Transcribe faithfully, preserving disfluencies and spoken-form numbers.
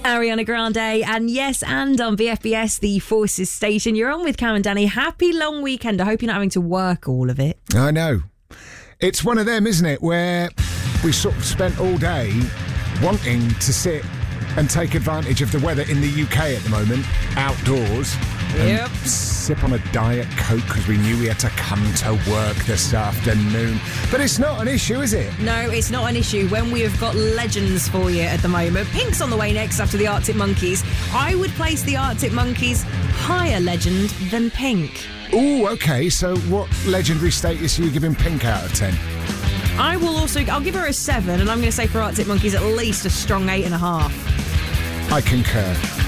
Ariana Grande, and yes, and on V F B S, the Forces station. You're on with Cam and Danny. Happy long weekend. I hope you're not having to work all of it. I know. It's one of them, isn't it, where we sort of spent all day wanting to sit and take advantage of the weather in the U K at the moment, outdoors, Yep. and sip on a Diet Coke because we knew we had to come to work this afternoon. But it's not an issue, is it? No, it's not an issue when we have got legends for you at the moment. Pink's on the way next after the Arctic Monkeys. I would place the Arctic Monkeys higher legend than Pink. Ooh, OK, so what legendary status are you giving Pink out of ten? I will also, I'll give her a seven, and I'm going to say for Arctic Monkeys at least a strong eight and a half. I concur.